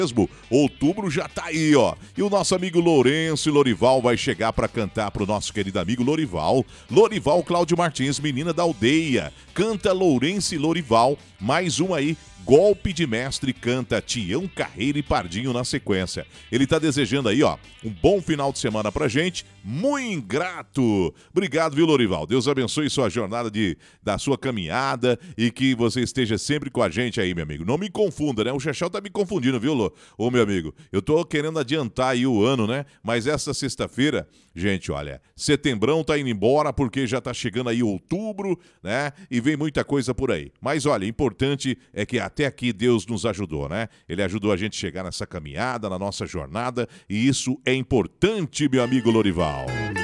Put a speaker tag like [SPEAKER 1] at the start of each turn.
[SPEAKER 1] mesmo. Outubro já tá aí, ó. E o nosso amigo Lourenço e Lorival vai chegar para cantar pro nosso querido amigo Lorival. Lorival Cláudio Martins, menina da aldeia. Canta Lourenço e Lorival. Mais um aí. Golpe de Mestre canta Tião Carreiro e Pardinho na sequência. Ele tá desejando aí, ó, um bom final de semana pra gente. Muito grato. Obrigado, viu, Lorival? Deus abençoe sua jornada da sua caminhada e que você esteja sempre com a gente aí, meu amigo. Não me confunda, né? O Chechel tá me confundindo, viu, ô meu amigo? Eu tô querendo adiantar aí o ano, né? Mas essa sexta-feira, gente, olha, setembrão tá indo embora porque já tá chegando aí outubro, né? E vem muita coisa por aí. Mas olha, importante é que até aqui Deus nos ajudou, né? Ele ajudou a gente a chegar nessa caminhada, na nossa jornada, e isso é importante, meu amigo Lorival.